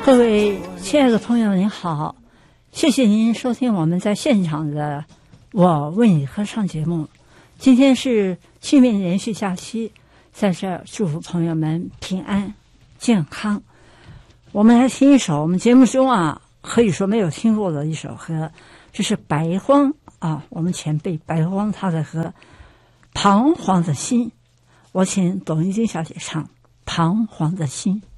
各位亲爱的朋友您好，谢谢您收听我们在现场的我为你歌唱节目。今天是清明连续假期，在这儿祝福朋友们平安健康。我们来听一首我们节目中可以说没有听过的一首歌，这是白荒我们前辈白荒他的歌《彷徨的心》。我请董一金小姐唱《彷徨的心》。